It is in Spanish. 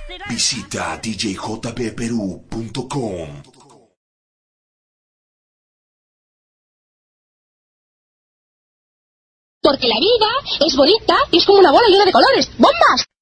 Visita djjbperú.com. Porque la vida es bonita y es como una bola llena de colores. ¡Bombas!